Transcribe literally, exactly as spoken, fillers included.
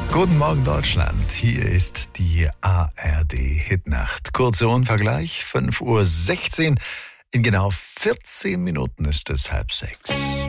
Guten Morgen Deutschland, hier ist die A R D-Hitnacht. Kurzer Unvergleich, fünf Uhr sechzehn, in genau vierzehn Minuten ist es halb sechs.